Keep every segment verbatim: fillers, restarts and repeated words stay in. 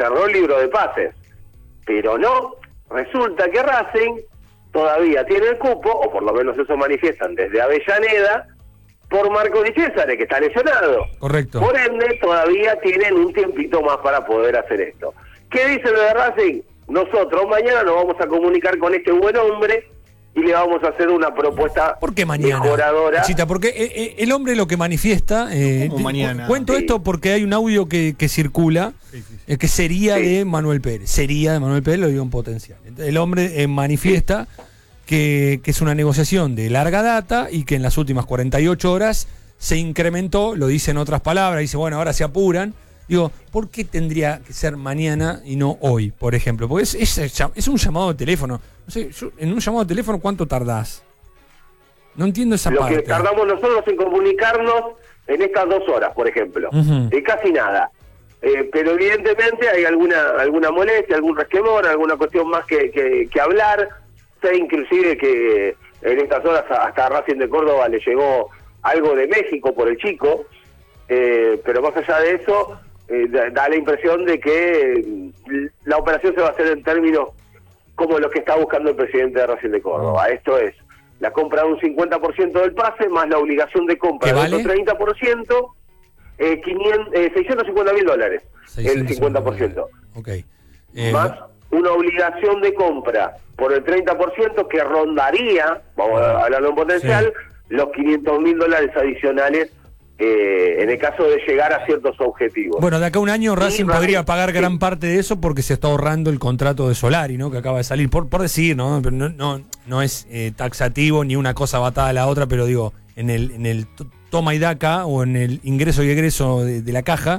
cerró el libro de pases. Pero no, resulta que Racing todavía tiene el cupo, o por lo menos eso manifiestan desde Avellaneda, por Marco Di Césare, que está lesionado. Correcto. Por ende, todavía tienen un tiempito más para poder hacer esto. ¿Qué dice lo de Racing? Nosotros mañana nos vamos a comunicar con este buen hombre y le vamos a hacer una propuesta ¿Por qué mañana? mejoradora. Chita, porque eh, el hombre lo que manifiesta... Eh, ¿Cómo mañana? Cuento Sí. esto porque hay un audio que, que circula, Sí, sí, sí. eh, que sería Sí. de Manuel Pérez. Sería de Manuel Pérez, lo digo en potencial. El hombre eh, manifiesta que, que es una negociación de larga data y que en las últimas cuarenta y ocho horas se incrementó, lo dice en otras palabras, dice, bueno, ahora se apuran. Digo, ¿por qué tendría que ser mañana y no hoy, por ejemplo? Porque es, es, es un llamado de teléfono. No sé, yo, en un llamado de teléfono, ¿cuánto tardás? No entiendo esa Lo parte. que tardamos nosotros en comunicarnos en estas dos horas, por ejemplo. Ujú. De casi nada. Eh, pero evidentemente hay alguna alguna molestia, algún resquemor, alguna cuestión más que, que, que hablar. Sé inclusive que en estas horas hasta Racing de Córdoba le llegó algo de México por el chico. Eh, pero más allá de eso, eh, da, da la impresión de que eh, la operación se va a hacer en términos como los que está buscando el presidente de Racing de Córdoba. Esto es la compra de un cincuenta por ciento del pase más la obligación de compra ¿Qué de vale? otro treinta por ciento, eh, quinientos, eh, seiscientos cincuenta mil dólares, el cincuenta por ciento. Ok. Eh, Más una obligación de compra por el treinta por ciento que rondaría, vamos a hablarlo en potencial, Sí. los quinientos mil dólares adicionales eh, en el caso de llegar a ciertos objetivos. Bueno, de acá a un año Racing Sí, podría Racing, pagar sí. gran parte de eso porque se está ahorrando el contrato de Solari, ¿no? Que acaba de salir, por, por decir, ¿no? Pero no, no, no es eh, taxativo ni una cosa batada a la otra, pero digo, en el, en el t- toma y daca o en el ingreso y egreso de, de la caja,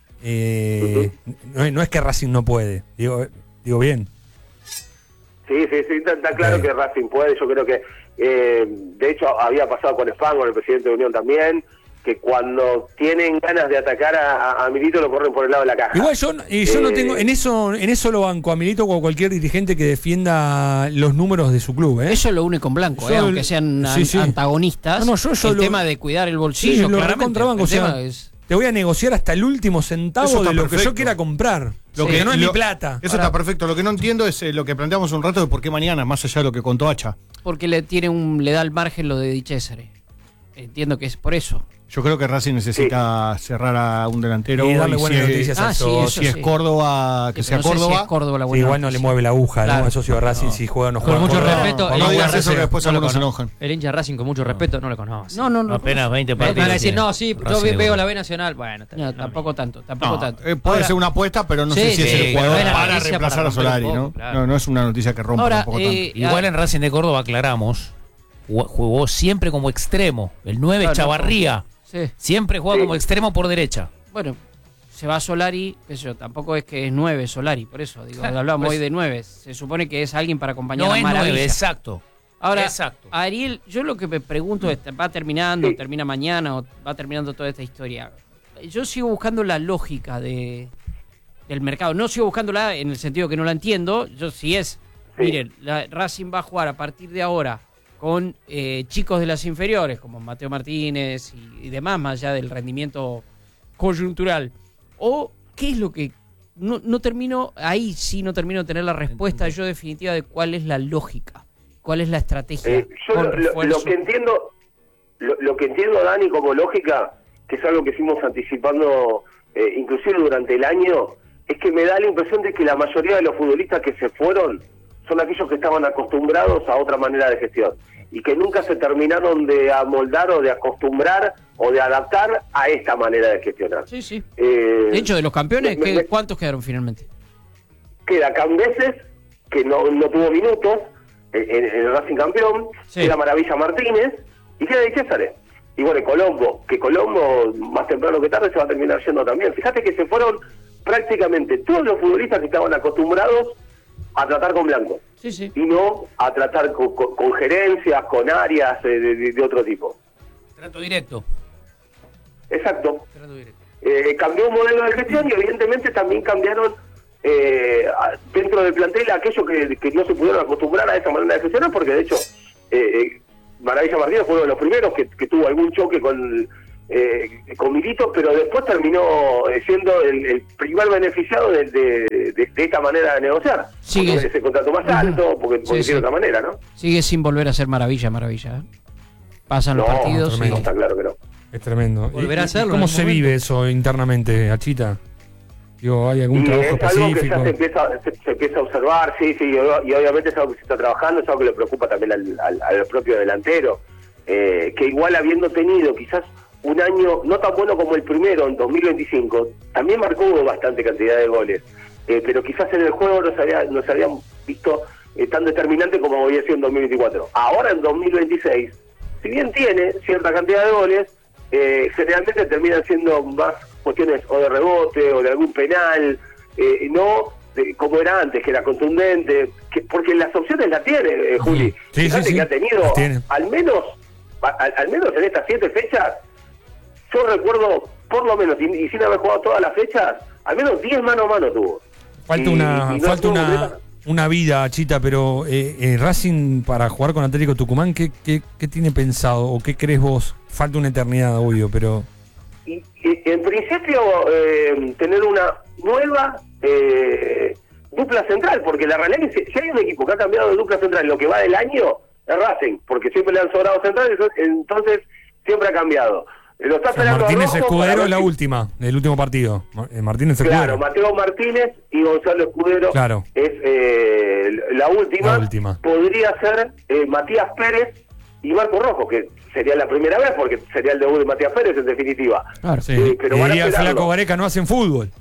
eh, uh-huh. no, no es que Racing no puede, digo, digo bien. Sí, sí, sí, está, está claro okay. que Racing puede. Yo creo que, eh, de hecho, había pasado con Spam, con el presidente de Unión también, que cuando tienen ganas de atacar a, a, a Milito lo corren por el lado de la caja. Igual yo, y yo eh, no tengo, en eso en eso lo banco a Milito o a cualquier dirigente que defienda los números de su club, ¿eh? Eso lo une con Blanco, Yo ¿eh? el- aunque sean sí, sí. antagonistas. No, no, yo- yo el lo- tema de cuidar el bolsillo, Sí, lo claramente. recontrabanco, El o sea, tema es... te voy a negociar hasta el último centavo Eso está de lo que perfecto. yo quiera comprar. Lo Sí. que no es lo- mi plata. Eso Ahora- está perfecto. Lo que no entiendo es eh, lo que planteamos un rato de por qué mañana, más allá de lo que contó Hacha. Porque le tiene un le da el margen lo de Di Césare. Entiendo que es por eso. Yo creo que Racing necesita cerrar a un delantero. Y darle y buenas si es- noticias Ah, al sí, socio. eso si es sí. Córdoba, que Sí, sea pero no sé si Córdoba. es Córdoba la Sí, buena igual no le noticia. mueve la aguja, Claro. ¿no? El socio de Racing, No. si juega o no Con juega. mucho no, respeto, no, el No no, digas hincha eso que Racing, después no lo algunos se conozco. enojan. El hincha de Racing con mucho respeto no lo conoce. No, no, no. Apenas veinte Me van partidos. a decir, tiene. no, sí, yo Racing ve- de veo Córdoba. la B Nacional. Bueno, está No, bien, tampoco tanto, tampoco No, tanto. eh, puede Ahora- ser una apuesta, pero no sé Sí, si es sí, el jugador buena para noticia reemplazar para a Solari, romper un ¿no? poco, claro. No, no es una noticia que rompa Ahora, tampoco tanto. eh, Igual en Racing de Córdoba aclaramos, jugó, jugó siempre como extremo. El nueve Claro, Chavarría. Sí. Siempre juega Sí. como extremo por derecha. Bueno, se va Solari, qué sé yo, tampoco es que es nueve Solari, por eso, digo, Claro, hablamos pues- hoy de nueve. Se supone que es alguien para acompañar No a es Maravilla. nueve, exacto. Ahora, Exacto. Ariel, yo lo que me pregunto es, ¿va terminando, Sí. termina mañana o va terminando toda esta historia? Yo sigo buscando la lógica de del mercado. No sigo buscándola en el sentido que no la entiendo. Yo sí es, Sí. miren, la, Racing va a jugar a partir de ahora con eh, chicos de las inferiores, como Mateo Martínez y, y demás, más allá del rendimiento coyuntural. O, ¿qué es lo que...? No, no termino, ahí sí no termino de tener la respuesta yo definitiva de cuál es la lógica, cuál es la estrategia. Eh, yo con lo, lo- refuerzo. lo que entiendo, lo, lo que entiendo, Dani, como lógica, que es algo que fuimos anticipando eh, inclusive durante el año, es que me da la impresión de que la mayoría de los futbolistas que se fueron son aquellos que estaban acostumbrados a otra manera de gestión y que nunca se terminaron de amoldar o de acostumbrar o de adaptar a esta manera de gestionar. Sí, sí. Eh, De hecho, de los campeones, me- ¿qué- me- ¿cuántos quedaron finalmente? queda Cambeses, que no, no tuvo minutos en, en el Racing campeón, Sí. queda Maravilla Martínez y queda Di Césare. Y bueno, y Colombo, que Colombo más temprano que tarde se va a terminar yendo también. Fíjate que se fueron prácticamente todos los futbolistas que estaban acostumbrados a tratar con Blanco Sí, sí. y no a tratar con, con- con gerencias, con áreas eh, de, de- de otro tipo. Trato directo. Exacto. Trato directo. Eh, cambió un modelo de gestión y evidentemente también cambiaron eh, a- dentro del plantel aquellos que, que no se pudieron acostumbrar a esa manera de gestionar, porque de hecho eh, eh, Maravilla Martínez fue uno de los primeros que, que tuvo algún choque con, eh, con Milito, pero después terminó eh, siendo el, el primer beneficiado de, de, de, de esta manera de negociar. Sigue. Porque ese contrato más alto, porque, porque Sí, de sí. otra manera, ¿no? Sigue sin volver a ser maravilla, maravilla. ¿eh? Pasan los No, partidos tremendo. No, y... está claro que no. Es tremendo. Volverá ¿Y- a hacerlo y en ¿Cómo algún se momento? vive eso internamente, Achita? Digo, ¿hay algún Y trabajo es algo que específico? ya se empieza, se, se empieza a observar, sí, sí, y, ob- y obviamente es algo que se está trabajando, es algo que le preocupa también al, al, al propio delantero, eh, que igual habiendo tenido quizás un año no tan bueno como el primero, en dos mil veinticinco, también marcó bastante cantidad de goles, eh, pero quizás en el juego no se, había, no se habían visto eh, tan determinante como había sido en dos mil veinticuatro. Ahora en dos mil veintiséis, si bien tiene cierta cantidad de goles, eh, generalmente terminan siendo más cuestiones o de rebote o de algún penal, eh, no de, como era antes, que era contundente, que, porque las opciones las tiene, eh, Juli. Sí, Fíjate sí, sí, que ha tenido las tiene. al menos al, al menos en estas siete fechas, yo recuerdo por lo menos, y, y sin haber jugado todas las fechas, al menos diez mano a mano tuvo. Falta Y- una, y no falta tuvo una, completa- una vida, Achita, pero eh, eh, Racing para jugar con Atlético Tucumán, ¿qué, qué, qué tiene pensado o qué crees vos? Falta una eternidad, obvio, pero... Y, y, en principio eh, tener una nueva eh, dupla central, porque la realidad es que si, si hay un equipo que ha cambiado de dupla central en lo que va del año, es Racing, porque siempre le han sobrado centrales, entonces siempre ha cambiado. Lo está O sea, esperando a Martínez Rojo Escudero para es ver la si- última, del último partido. Ma- eh, Martínez Escudero. Claro, Mateo Martínez y Gonzalo Escudero Claro. es eh, la última. La última. Podría ser eh, Matías Pérez y Marco Rojo, que sería la primera vez, porque sería el debut de Matías Pérez en definitiva. Claro. Sí. Sí, pero y van a diría el esperarlo. flaco Gareca, no hacen fútbol.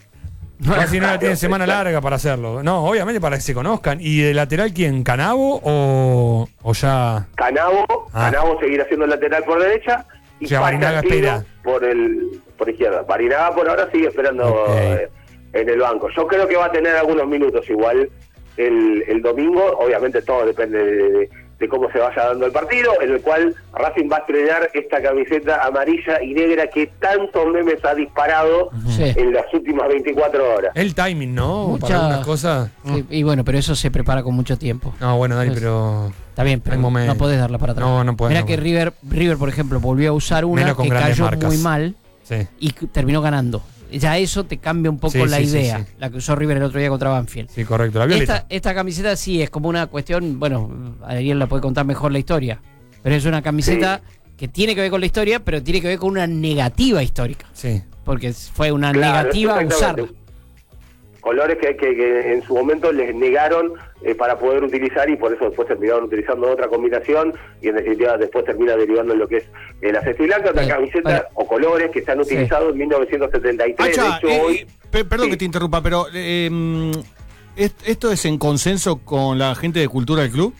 Casi no tiene semana larga para hacerlo. No, obviamente para que se conozcan. ¿Y de lateral quién? ¿Canavo o, o ya...? Canavo, Ah. Canavo seguirá siendo lateral por derecha y O sea, Barinaga Falcantino espera. por el por izquierda. Barinaga por ahora sigue esperando Ok. eh, en el banco. Yo creo que va a tener algunos minutos igual el, el domingo. Obviamente todo depende de, de- de cómo se vaya dando el partido, en el cual Racing va a estrenar esta camiseta amarilla y negra que tantos memes ha disparado Sí. en las últimas veinticuatro horas. El timing, ¿no? Mucha- Para algunas cosas. Sí, y bueno, pero eso se prepara con mucho tiempo. No, bueno, Dani, Pues- pero... Está bien, pero Hay momentos. no podés darla para atrás. No, no podés, Mira no que podés. River, River, por ejemplo, volvió a usar una Menos con que grandes cayó marcas. muy mal Sí. y c- terminó ganando. Ya eso te cambia un poco Sí, la sí, sí, idea, sí. la que usó River el otro día contra Banfield. Sí, correcto. La violeta. Esta, esta camiseta sí es como una cuestión, bueno, Ariel la puede contar mejor la historia, pero es una camiseta que tiene que ver con la historia, pero tiene que ver con una negativa histórica, Sí. porque fue una Claro, negativa exactamente. usarla. Colores que, que- que en su momento les negaron eh, para poder utilizar y por eso después terminaron utilizando otra combinación y en definitiva después termina derivando en lo que es eh, la cesta y blanca, otra Bien, camiseta bueno. o colores que se han Sí. utilizado en mil novecientos setenta y tres. Hacha, de hecho, eh, hoy... eh, pe- perdón Sí. que te interrumpa, pero eh, mm, ¿est- ¿esto es en consenso con la gente de cultura del club?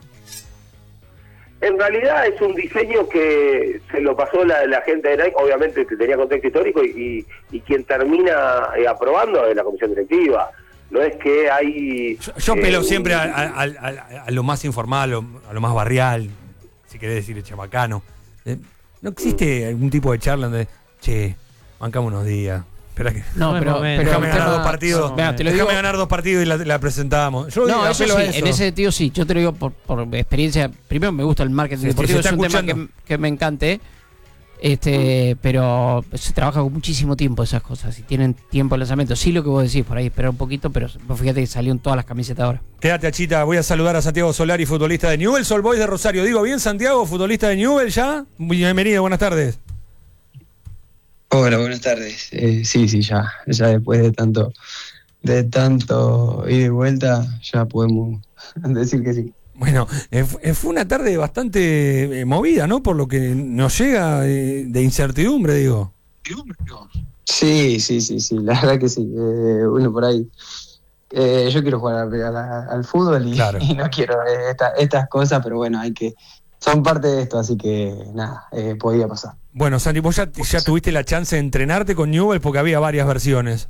En realidad es un diseño que se lo pasó la, la gente de Nike, obviamente que tenía contexto histórico y, y, y quien termina eh, aprobando es la comisión directiva. No es que hay... Yo, yo eh, apelo un- siempre a, a- a- a lo más informal, a lo, a lo más barrial, si querés decir chabacano. Eh, ¿No existe algún tipo de charla donde, che, bancamos unos días? Espera que... No, Buen pero, momento. pero Déjame el ganar tema- dos partidos. no, Mira, te lo Déjame digo- ganar dos partidos y la, la presentamos. Yo No, eso apelo sí, a eso. en ese sentido sí. Yo te lo digo por, por experiencia. Primero me gusta el marketing Sí, sí, deportivo, se es está un tema que, escuchando. que me encante. Este, pero se trabaja con muchísimo tiempo esas cosas y tienen tiempo de lanzamiento. Sí, lo que vos decís, por ahí esperar un poquito, pero vos fíjate que salió en todas las camisetas ahora. Quédate, Achita. Voy a saludar a Santiago Solari, futbolista de Newell's Old Boys de Rosario. Digo bien, Santiago, futbolista de Newell's ya. Muy bienvenido, buenas tardes. Hola, buenas tardes. Eh, sí, sí, ya, ya después de tanto, de tanto ida y vuelta, ya podemos decir que sí. Bueno, eh, fu- eh, fue una tarde bastante eh, movida, ¿no? Por lo que nos llega eh, de incertidumbre, digo. Sí, sí, sí, sí, la verdad que sí. Eh, uno por ahí, eh, yo quiero jugar a- a la- al fútbol y, Claro. y no quiero eh, esta- estas cosas, pero bueno, hay que, son parte de esto, así que nada, eh, podía pasar. Bueno, Santi, vos ya, ya tuviste la chance de entrenarte con Newell's porque había varias versiones.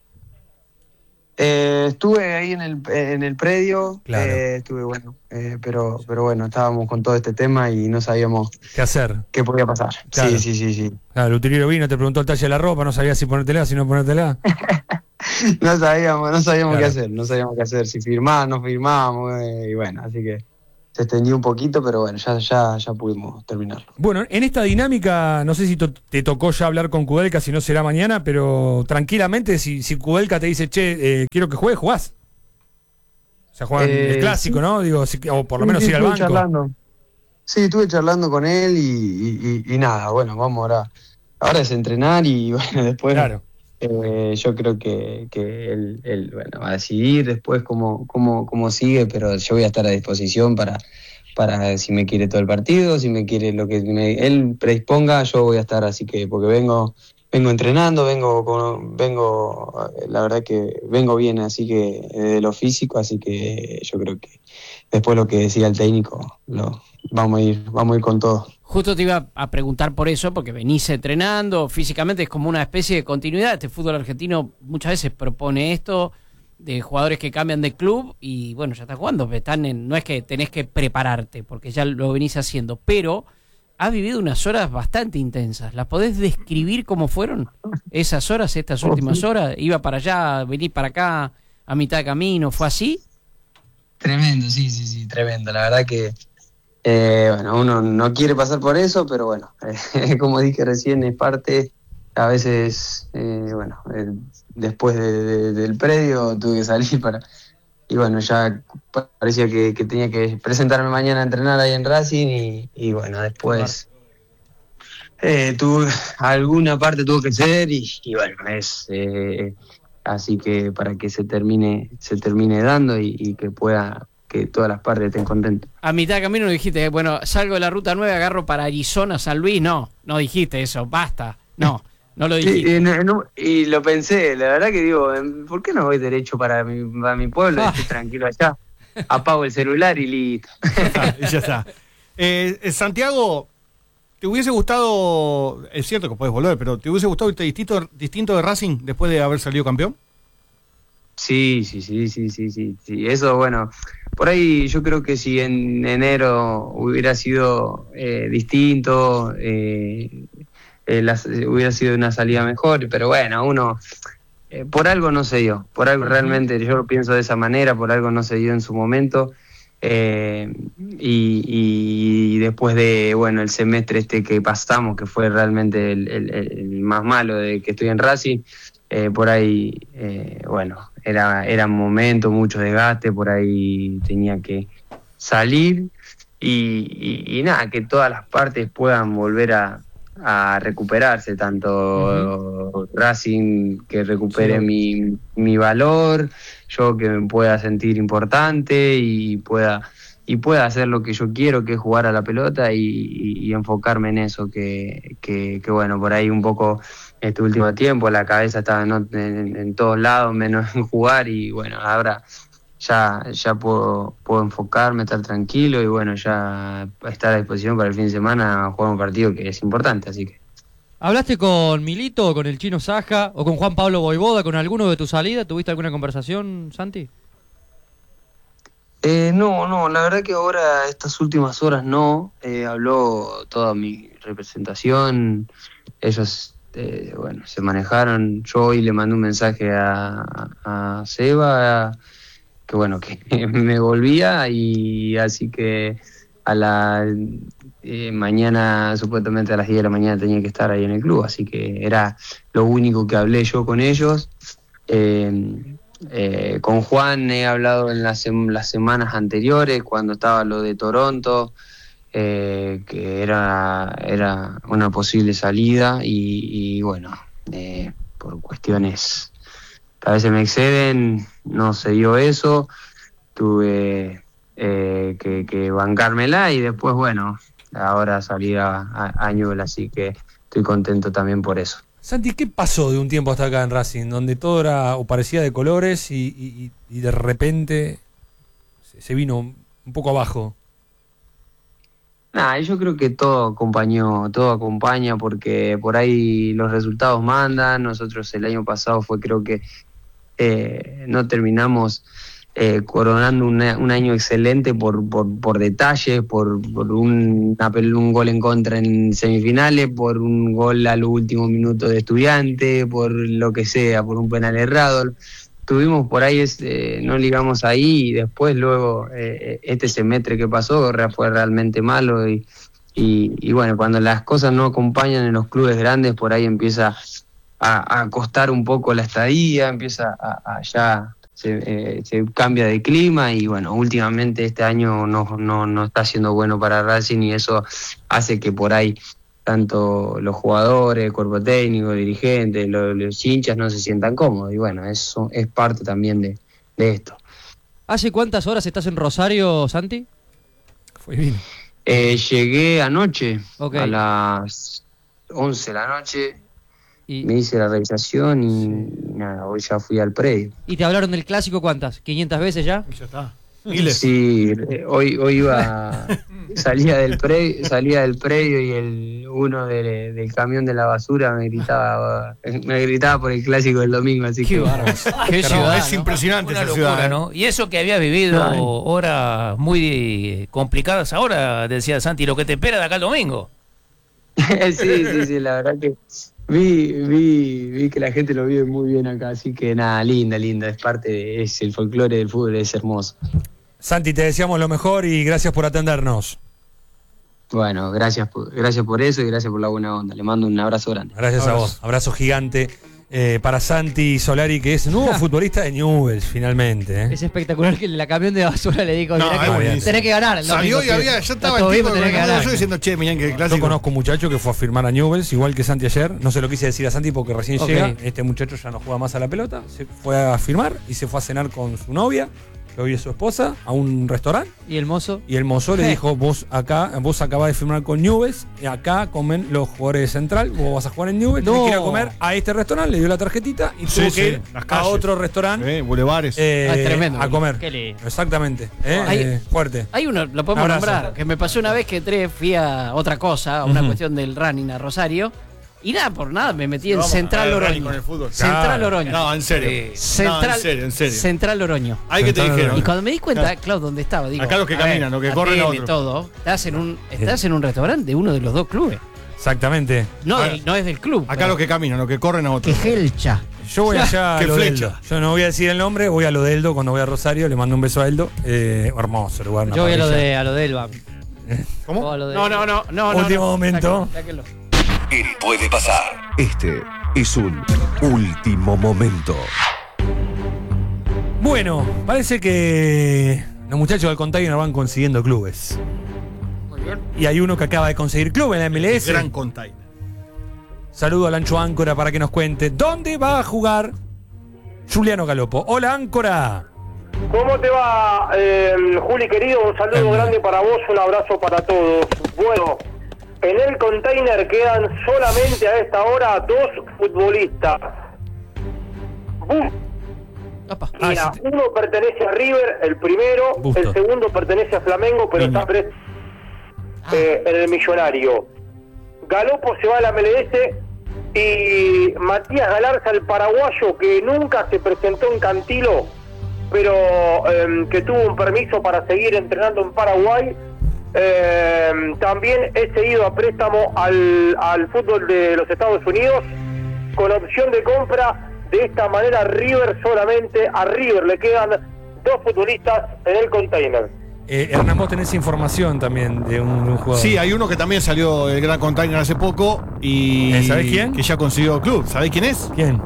Eh, estuve ahí en el, en el predio, Claro. eh, estuve bueno, eh, pero, pero bueno, estábamos con todo este tema y no sabíamos ¿Qué hacer? qué podía pasar. Claro. Sí, sí, sí, sí. Claro, el utilero vino, te preguntó el talle de la ropa, no sabía si ponértela, si no ponértela. No sabíamos, no sabíamos Claro. qué hacer, no sabíamos qué hacer, si firmar, no firmábamos, eh, y bueno, así que se extendió un poquito, pero bueno, ya, ya, ya pudimos terminarlo. Bueno, en esta dinámica, no sé si to- te tocó ya hablar con Kudelka, si no será mañana, pero tranquilamente, si, si Kudelka te dice, che, eh, quiero que juegues, jugás. O sea, juegan Eh, el clásico, sí. ¿no? Digo, si- o por lo Sí, menos sí, ir al estuve banco. charlando. Sí, estuve charlando con él y, y, y- y nada, bueno, vamos ahora. Ahora es entrenar y bueno, después Claro. eh, yo creo que, que él, él, bueno, va a decidir después cómo, cómo, cómo sigue, pero yo voy a estar a disposición para, para si me quiere todo el partido, si me quiere lo que me- él predisponga, yo voy a estar, así que porque vengo vengo entrenando, vengo con- vengo la verdad que vengo bien, así que de lo físico, así que yo creo que después lo que decía el técnico lo vamos a ir vamos a ir con todo. Justo te iba a preguntar por eso, porque venís entrenando, físicamente es como una especie de continuidad. Este fútbol argentino muchas veces propone esto de jugadores que cambian de club y bueno, ya estás jugando, están en, no es que tenés que prepararte, porque ya lo venís haciendo, pero has vivido unas horas bastante intensas. ¿Las podés describir cómo fueron esas horas, estas últimas horas? ¿Iba para allá, venís para acá a mitad de camino? ¿Fue así? Tremendo, sí, sí, sí, tremendo. La verdad que, eh, bueno, uno no quiere pasar por eso, pero bueno, eh, como dije recién, es parte. A veces, eh, bueno, eh, después de- de- del predio tuve que salir para. Y bueno, ya parecía que, que tenía que presentarme mañana a entrenar ahí en Racing y, y bueno, después. Eh, tuve, alguna parte tuvo que ser y, y bueno, es. Eh, así que para que se termine se termine dando y, y que pueda que todas las partes estén contentas. A mitad de camino dijiste, eh, bueno, salgo de la ruta nueve, agarro para Arizona, San Luis. No, no dijiste eso, basta. No, no lo dijiste. Sí, y, no- no- y lo pensé, la verdad que digo, ¿por qué no voy derecho para mi, para mi pueblo? Estoy tranquilo allá, apago el celular y listo. y ya está. Eh, eh, Santiago, ¿te hubiese gustado, es cierto que puedes volver, pero ¿te hubiese gustado irte distinto, distinto de Racing después de haber salido campeón? Sí, sí, sí, sí, sí, sí, sí. Eso, bueno, por ahí yo creo que si en enero hubiera sido eh, distinto, eh, eh, las- hubiera sido una salida mejor, pero bueno, uno, eh, por algo no se dio, por algo realmente yo lo pienso de esa manera, por algo no se dio en su momento, eh, y, y después de, bueno, el semestre este que pasamos, que fue realmente el, el- el más malo de que estoy en Racing, eh, por ahí, eh, bueno, era, era un momento, mucho desgaste, por ahí tenía que salir y, y- y nada, que todas las partes puedan volver a, a recuperarse, tanto Racing que recupere Sí. mi, mi valor, yo que me pueda sentir importante y pueda y pueda hacer lo que yo quiero, que es jugar a la pelota y, y- y enfocarme en eso, que, que, que bueno, por ahí un poco este último tiempo la cabeza estaba en, en- en todos lados menos en jugar y bueno, ahora ya ya puedo puedo enfocarme, estar tranquilo y bueno, ya estar a disposición para el fin de semana a jugar un partido que es importante, así que ¿Hablaste con Milito, con el Chino Saja o con Juan Pablo Voivoda, con alguno de tu salida? ¿Tuviste alguna conversación, Santi? Eh, no, no, la verdad que ahora, estas últimas horas no, eh, habló toda mi representación, ellos, eh, bueno, se manejaron, yo hoy le mandé un mensaje a, a Seba, que bueno, que me volvía y así que a la eh, mañana, supuestamente a las diez de la mañana tenía que estar ahí en el club, así que era lo único que hablé yo con ellos. Eh, eh, con Juan he hablado en las, sem- las semanas anteriores, cuando estaba lo de Toronto, eh, que era, era una posible salida y, y bueno, eh, por cuestiones que a veces me exceden, no se dio eso, tuve eh, que, que bancármela y después, bueno, ahora salir a, a, a Newell's, así que estoy contento también por eso. Santi, ¿qué pasó de un tiempo hasta acá en Racing? Donde todo era o parecía de colores y, y- y de repente se, se vino un poco abajo. Nah, yo creo que todo acompañó, todo acompaña porque por ahí los resultados mandan. Nosotros el año pasado fue, creo que eh, no terminamos eh, coronando una- un año excelente por, por, por detalles, por, por un, una pel- un gol en contra en semifinales, por un gol al último minuto de Estudiante, por lo que sea, por un penal errado. tuvimos por ahí, es, eh, no ligamos ahí y después luego eh, este semestre que pasó fue realmente malo y, y, y bueno, cuando las cosas no acompañan en los clubes grandes, por ahí empieza a, a costar un poco la estadía, empieza a, a ya se, eh, se cambia de clima y bueno, últimamente este año no, no, no está siendo bueno para Racing y eso hace que por ahí tanto los jugadores, el cuerpo técnico, dirigentes, los, los hinchas no se sientan cómodos. Y bueno, eso es parte también de, de esto. ¿Hace cuántas horas estás en Rosario, Santi? Fue bien. Eh, llegué anoche, Okay. a las once de la noche, Y, me hice la revisación y nada, hoy ya fui al predio. ¿Y te hablaron del clásico cuántas? ¿quinientas veces ya? Y ya está. Miles. Sí, eh, hoy, hoy iba, salía del predio, salía del predio y el uno de- del camión de la basura me gritaba, me gritaba por el clásico del domingo, así Qué que bárbaro. Qué No, ciudad, es ¿no? impresionante Una esa locura, ciudad. ¿no? Y eso que había vivido Ay. horas muy eh, complicadas ahora, decía Santi, lo que te espera de acá el domingo. sí, sí, sí, la verdad que vi, vi, vi que la gente lo vive muy bien acá, así que nada, linda, linda, es parte de, es el folclore del fútbol, es hermoso. Santi, te deseamos lo mejor y gracias por atendernos. Bueno, gracias por, gracias por eso y gracias por la buena onda. Le mando un abrazo grande. Gracias a vos. Abrazo gigante eh, para Santi Solari, que es nuevo futbolista de Newell's, finalmente. ¿eh? Es espectacular que la camión de basura le dijo, No, tenés, es que, buenísimo. tenés que ganar. el Salió domingo, y había, pibe. ya Está estaba todo el bien, tipo pero tenés que con el ganar. yo diciendo, che, mirá que Yo clásico. conozco un muchacho que fue a firmar a Newell's, igual que Santi ayer. No se lo quise decir a Santi porque recién Ok. llega. Este muchacho ya no juega más a la pelota. Se fue a firmar y se fue a cenar con su novia, que hoy es su esposa, a un restaurante. ¿Y el mozo? Y el mozo le Eh. dijo, vos acá, vos acabás de firmar con Newell's, y acá comen los jugadores de Central, vos vas a jugar en Newell's, No. tenés que ir a comer a este restaurante, le dio la tarjetita y Sí, tuvo sí, que ir las a calles. otro restaurante Eh, bulevares. eh, Ah, es tremendo, a comer. Qué lindo. Exactamente. eh, Hay- eh, fuerte. Hay uno, lo podemos Abrazo. nombrar, que me pasó una vez que entré, fui a otra cosa, a una Ujú. cuestión del running a Rosario, y nada, por nada, me metí en Vamos Central a ver, Oroño. con el fútbol. Central Claro. Oroño. No, en serio. Sí. Central, No, en serio, en serio. Central Oroño. Ahí que te Central dijeron. Y cuando me di cuenta, claro, ¿dónde estaba? Digo, Acá los que a caminan, los que corren a atene otro. todo. Estás en un, estás en un restaurante de uno de los dos clubes. Exactamente. No, Ah. del- no es del club. Acá pero- los que caminan, los que corren a otro. Que Helcha. Yo voy allá a Qué lo de flecha. Eldo. Yo no voy a decir el nombre, voy a lo de Eldo cuando voy a Rosario, le mando un beso a Eldo. Eh, hermoso lugar. una Yo voy a lo parrilla. de, a lo de Elba. ¿Cómo? O a lo de- No, no, no, no. no, Último no. momento. Sáquenlo, sáquenlo. Él puede pasar. Este es un último momento. Bueno, parece que los muchachos del Container van consiguiendo clubes. Y hay uno que acaba de conseguir club en la M L S. Gran container. Saludo al Ancho Áncora para que nos cuente dónde va a jugar Juliano Galopo. Hola, Áncora. ¿Cómo te va, eh, Juli, querido? Un saludo Eh. grande para vos, un abrazo para todos. Bueno, en el container quedan solamente a esta hora dos futbolistas. Bum. Opa. Ah, Mira, sí. uno pertenece a River, el primero, Busto. el segundo pertenece a Flamengo, pero Niño. está pres- eh, en el Millonario. Galopo se va a la M L S y Matías Galarza, el paraguayo que nunca se presentó en Cantilo, pero eh, que tuvo un permiso para seguir entrenando en Paraguay, eh, también es seguido a préstamo al, al fútbol de los Estados Unidos con opción de compra. De esta manera River solamente, a River le quedan dos futbolistas en el container. Eh, Hernán, vos tenés información también de un, de un jugador. Sí, hay uno que también salió del Gran Container hace poco y Eh, ¿sabés quién? que ya consiguió club. ¿Sabés quién es? ¿Quién?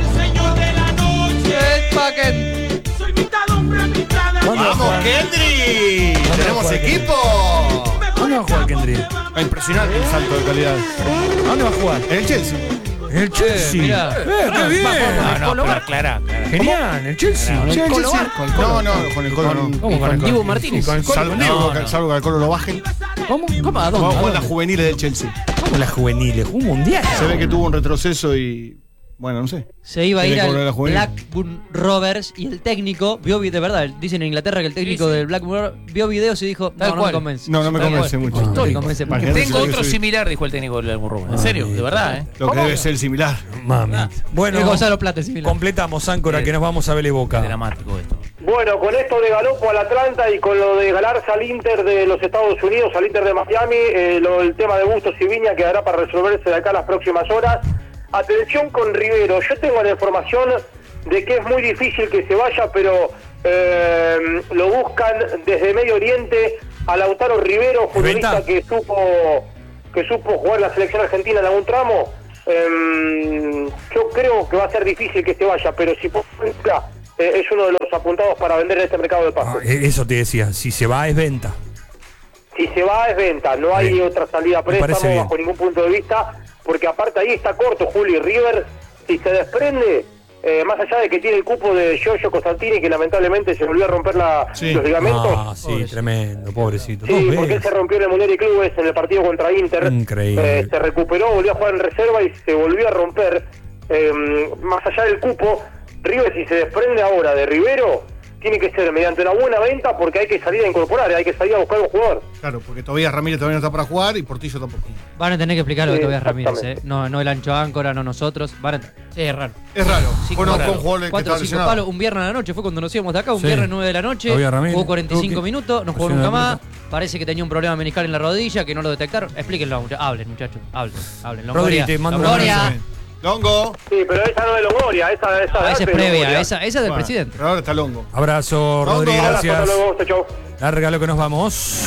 ¿Cuándo va a ¡Vamos, jugar? Kendry! ¿Cuándo va a ¡Tenemos jugar equipo! ¿Dónde va a jugar Kendry? Ah, impresionante el salto de calidad. ¿Dónde va a jugar? En el Chelsea. En el Chelsea. mirá. Eh, qué bien. No, no, pero aclará, aclará. Genial, el Chelsea. Sí, el Colo Chelsea. Bar, con el Colo. No, no, con el Colo no. ¿Cómo con el Dibu Colo? Martínez. Sí, con el Colo. Salvo, No, digo, no. salvo que al Colo lo bajen. ¿Cómo? ¿Cómo? ¿A dónde? Vamos ¿A con las dónde? juveniles del Chelsea. ¿Cómo las juveniles? Un mundial. Se ve que tuvo un retroceso y. Bueno, no sé. Se iba a Tiene ir que al volver a la juvenil. Blackburn Rovers y el técnico vio, vi- de verdad, dicen en Inglaterra que el técnico Sí, sí. del Blackburn Rovers vio videos y dijo, Tal no, no me cual. convence. No, no me Tal convence cual. mucho. No me convence para Imagínate. Tengo Sí, otro sí. similar, dijo el técnico del Burro. En serio, de verdad, ¿eh? Lo que debe ser similar. Mami. Bueno, Es Gonzalo Plata, similar. completamos, Áncora, que nos vamos a Vélez Boca. Dramático esto. Bueno, con esto de Galopo al Atlanta y con lo de Galarza al Inter de los Estados Unidos, al Inter de Miami, eh, lo, el tema de Bustos y Viña quedará para resolverse de acá las próximas horas. Atención con Rivero, yo tengo la información de que es muy difícil que se vaya, pero eh, lo buscan desde Medio Oriente a Lautaro Rivero, futbolista que supo que supo jugar la selección argentina en algún tramo. Eh, yo creo que va a ser difícil que se vaya, pero si por ejemplo, eh, es uno de los apuntados para vender en este mercado de pases. Ah, eso te decía, si se va es venta. Si se va es venta, no hay bien. otra salida a préstamo bajo ningún punto de vista, porque aparte ahí está corto Juli River. Si se desprende, eh, más allá de que tiene el cupo de Giorgio Costantini, que lamentablemente se volvió a romper la, Sí. los ligamentos. Ah, sí, pobrecito. Tremendo, pobrecito. Sí, Dos porque él veces. se rompió en el Mundial de Clubes en el partido contra Inter. Increíble. Eh, se recuperó, volvió a jugar en reserva y se volvió a romper. Eh, más allá del cupo, River, si se desprende ahora de Rivero, tiene que ser mediante una buena venta, porque hay que salir a incorporar, hay que salir a buscar un jugador. Claro, porque todavía Ramírez todavía no está para jugar y Portillo tampoco. Van a tener que explicar lo Sí, que Tobias Ramírez, exactamente. ¿eh? No, no el ancho áncora, no nosotros. Van a... Sí, es raro. Es raro. Sí, bueno, claro. con jugadores que Cuatro o estaban cinco lesionados. palos, un viernes a la noche, fue cuando nos íbamos de acá, un Sí. viernes nueve de la noche, Tobias Ramírez, jugó cuarenta y cinco Tuki. minutos, no jugó Presión nunca de la más, parece que tenía un problema meniscal en la rodilla, que no lo detectaron. Explíquenlo, mucha- hablen muchachos, hablen, hablen. Rodri, Longoria, te mando un Longoria. abrazo. Longo. Sí, pero esa no es Longoria, esa, esa, Ah, esa es de previa, Longoria. esa, esa es del Bueno, presidente. pero ahora está Longo. Abrazo, Longo, Rodri, abrazo, Hasta gracias. luego, chau, chau. Larga lo que nos vamos.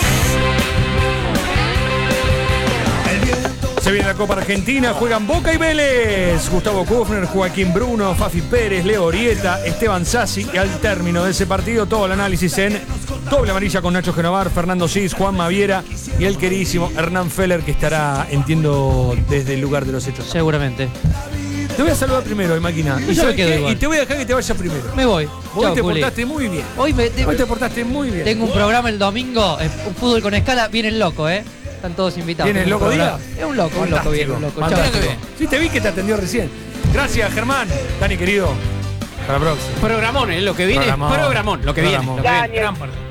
Se viene la Copa Argentina, juegan Boca y Vélez. Gustavo Kufner, Joaquín Bruno, Fafi Pérez, Leo Orieta, Esteban Sassi. Y al término de ese partido, todo el análisis en Doble Amarilla con Nacho Genovar, Fernando Cis, Juan Maviera y el queridísimo Hernán Feller, que estará, entiendo, desde el lugar de los hechos. Seguramente. Te voy a saludar primero, hoy, máquina. Yo ¿Y, me sabes quedo qué? igual. Y te voy a dejar que te vayas primero. Me voy. Hoy Chau, te Juli. portaste muy bien. Hoy, me, te- Hoy te portaste muy bien. tengo un programa el domingo, eh, un fútbol con escala, viene el loco, ¿eh? Están todos invitados. ¿Viene el Tengo un loco programa. Es un loco, un loco viene, un loco. Chau, Fantástico. chau. Sí, te vi que te atendió recién. Gracias, Germán. Dani, querido. Hasta la próxima. Programón, ¿eh? Lo que viene Programón. es programón. Lo que viene. Programón. Lo que viene. Daniel. Gran parte.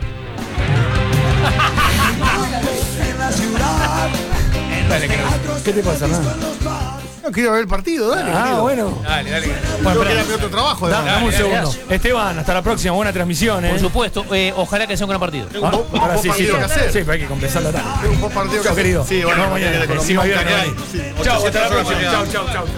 Dale, creo. ¿Qué te pasa, Hernán? No quiero ver el partido, dale. Ah, querido. bueno. Dale, dale. Yo quería ver otro trabajo. Da- además. dame un dale, segundo. dale. Esteban, hasta la próxima. Buena transmisión, ¿eh? Por supuesto, eh, ojalá que sea un gran partido. Tengo un Ah, po- un ahora poco sí, sí, partido sí. que hacer. Sí, pero hay que compensar la tarde. Tengo un poco partido que Chao, hacer. querido. Sí, bueno, Nos vemos mañana. mañana. Encima Economía viernes, Canaria. Dani. Sí, Chao, hasta la ochocientas horas próxima. que Chao, quedan. chao, chao.